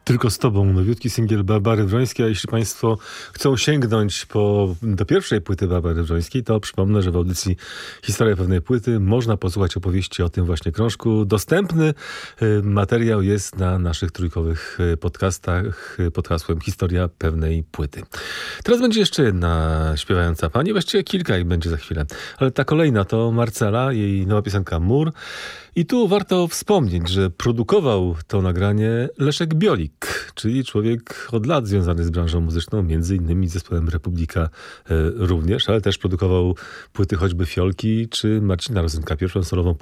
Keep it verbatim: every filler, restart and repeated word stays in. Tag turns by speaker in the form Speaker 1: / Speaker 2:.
Speaker 1: Tylko z tobą, nowiutki singiel Barbary Wrońskiej, a jeśli państwo chcą sięgnąć po, do pierwszej płyty Barbary Wrońskiej, to przypomnę, że w audycji Historia pewnej płyty można posłuchać opowieści o tym właśnie krążku. Dostępny y, materiał jest na naszych trójkowych podcastach pod hasłem Historia pewnej płyty. Teraz będzie jeszcze jedna śpiewająca pani, właściwie kilka ich będzie za chwilę, ale ta kolejna to Marcela, jej nowa piosenka Mur. I tu warto wspomnieć, że produkował to nagranie Leszek Biolik, czyli człowiek od lat związany z branżą muzyczną, między innymi z zespołem Republika e, również, ale też produkował płyty choćby Fiolki czy Marcina Rozynka, pierwszą solową